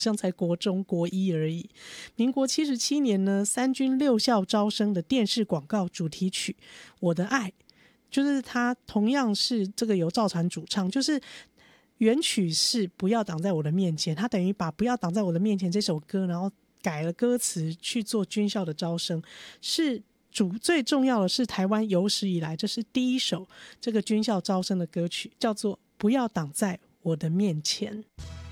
像才国中国一而已。民国77年呢，三军六校招生的电视广告主题曲《我的爱》，就是它同样是这个由赵传主唱，就是原曲是不要挡在我的面前，他等于把不要挡在我的面前这首歌然后改了歌词去做军校的招生，是最重要的是台湾有史以来这是第一首这个军校招生的歌曲，叫做不要挡在我的面前。